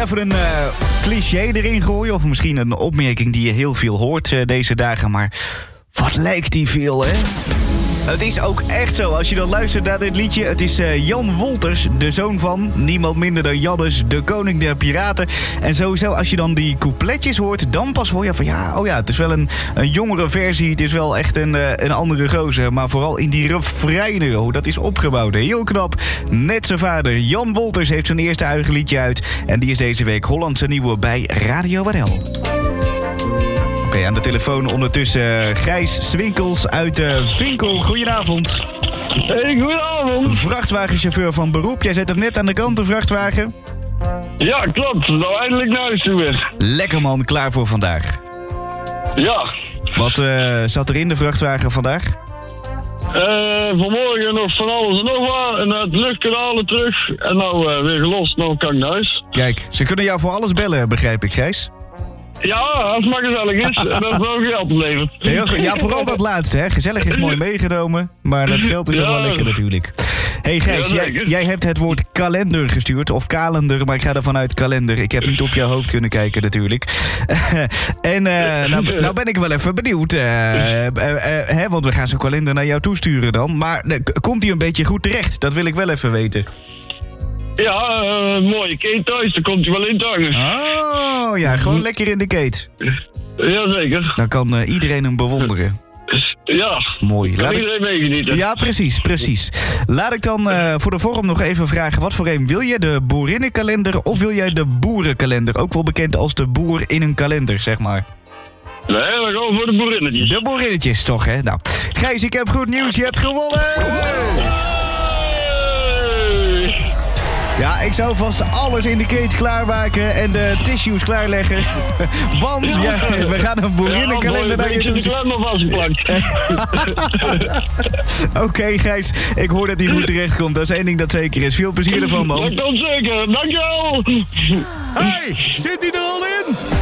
even een cliché erin gooien. Of misschien een opmerking die je heel veel hoort deze dagen. Maar wat lijkt die veel, hè? Het is ook echt zo, als je dan luistert naar dit liedje. Het is Jan Wolters, de zoon van niemand minder dan Jannes, de koning der piraten. En sowieso, als je dan die coupletjes hoort, dan pas hoor je van het is wel een jongere versie. Het is wel echt een andere gozer. Maar vooral in die refreinen, hoe dat is opgebouwd. Heel knap. Net zijn vader, Jan Wolters, heeft zijn eerste eigen liedje uit. En die is deze week Hollandse nieuwe bij Radio WRL. Oké, aan de telefoon ondertussen Gijs Swinkels uit Vinkel. Goedenavond. Hey, goedenavond. Vrachtwagenchauffeur van beroep. Jij zet hem net aan de kant, de vrachtwagen. Ja, klopt. Nou, eindelijk naar huis toe weer. Lekker man, klaar voor vandaag. Ja. Wat zat er in de vrachtwagen vandaag? Vanmorgen nog van alles en nog wat. En het luchtkanalen terug. En nou weer gelost. Nou kan ik naar huis. Kijk, ze kunnen jou voor alles bellen, begrijp ik, Gijs. Ja, als het maar gezellig is. En dat is wel geld oplevert. Heel goed. Ja, vooral dat laatste, hè. Gezellig is mooi meegenomen. Maar dat geld is ook wel lekker natuurlijk. Hey Gijs, jij hebt het woord kalender gestuurd. Of kalender, maar ik ga ervan uit kalender. Ik heb niet op jouw hoofd kunnen kijken natuurlijk. En nou ben ik wel even benieuwd. Want we gaan zo'n kalender naar jou toesturen dan. Maar komt die een beetje goed terecht? Dat wil ik wel even weten. Ja, mooie keet thuis, daar komt hij wel in te hangen. Oh, ja, gewoon lekker in de keet. Jazeker. Dan kan iedereen hem bewonderen. Ja, mooi. Kan iedereen meegenieten. Ja, precies. Laat ik dan voor de vorm nog even vragen, wat voor een wil je? De boerinnenkalender of wil jij de boerenkalender? Ook wel bekend als de boer in een kalender, zeg maar. Nee, we gaan voor de boerinnetjes. De boerinnetjes, toch, hè? Nou, Gijs, ik heb goed nieuws, je hebt gewonnen! Ja, ik zou vast alles in de keet klaarmaken en de tissues klaarleggen. Want we gaan een boerinnenkalender naar je toe. Ik heb hem vastgeplakt. Oké, Gijs, ik hoor dat hij goed terechtkomt. Dat is één ding dat zeker is. Veel plezier ervan, man. Dat komt zeker. Dankjewel. Hey, zit hij er al in?